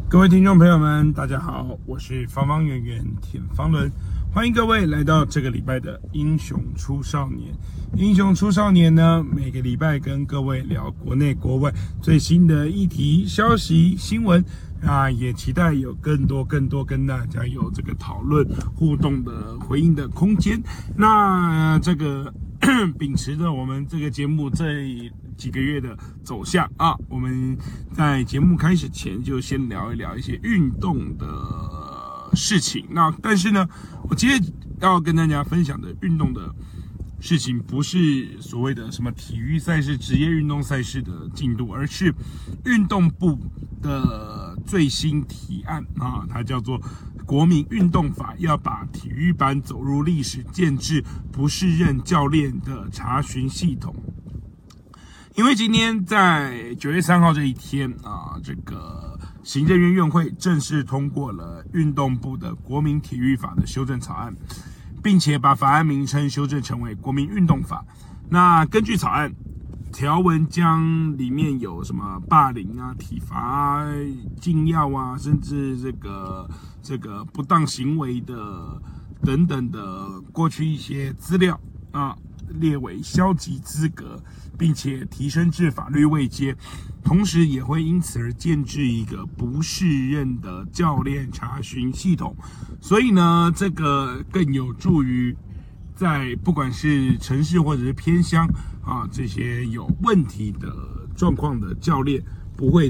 各位听众朋友们，大家好，我是方方圆圆田方伦，欢迎各位来到这个礼拜的英雄出少年。英雄出少年呢，每个礼拜跟各位聊国内国外最新的议题、消息、新闻啊，也期待有更多跟大家有这个讨论、互动的回应的空间。那这个秉持着我们这个节目这几个月的走向啊，我们在节目开始前就先聊一聊一些运动的事情。那但是呢，我今天要跟大家分享的运动的事情，不是所谓的什么体育赛事、职业运动赛事的进度，而是运动部的最新提案啊，它叫做国民运动法，要把体育班走入历史，建制不适任教练的查询系统。因为今天在9月3号这一天啊，这个行政院院会正式通过了运动部的国民体育法的修正草案，并且把法案名称修正成为国民运动法。那根据草案条文，将里面有什么霸凌啊、体罚啊、禁药啊，甚至这个不当行为的等等的过去一些资料啊，列为消极资格，并且提升至法律位阶，同时也会因此而建制一个不适任的教练查询系统。所以呢，这个更有助于在不管是城市或者是偏乡啊，这些有问题的状况的教练不会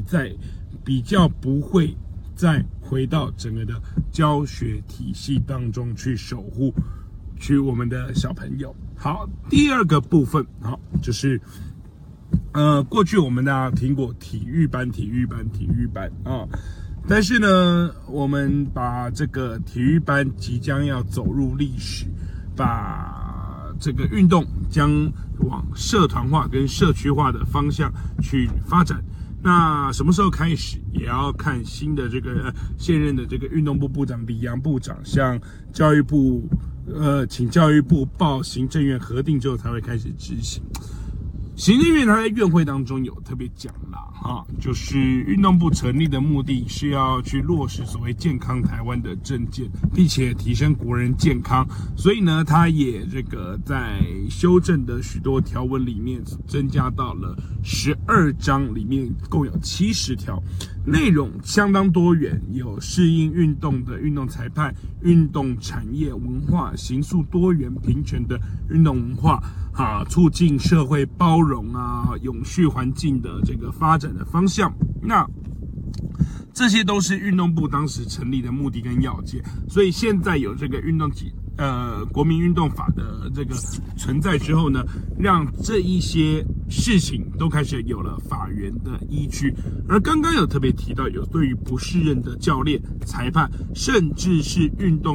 再回到整个的教学体系当中去守护我们的小朋友。好，第二个部分，好，就是过去我们大家听过体育班啊，但是呢，我们把这个体育班即将要走入历史，把这个运动将往社团化跟社区化的方向去发展。那什么时候开始，也要看新的这个现任的这个运动部部长李扬部长向教育部请教育部报行政院核定之后才会开始执行。行政院他在院会当中有特别讲啦，就是运动部成立的目的是要去落实所谓健康台湾的政见，并且提升国人健康。所以呢，他也这个在修正的许多条文里面增加到了12章，里面共有70条，内容相当多元，有适应运动的运动裁判、运动产业文化、形塑多元平权的运动文化啊，促进社会包容啊，永续环境的这个发展的方向。那这些都是运动部当时成立的目的跟要件。所以现在有这个国民运动法的这个存在之后呢，让这一些事情都开始有了法源的依据。而刚刚有特别提到，有对于不适任的教练、裁判，甚至是运动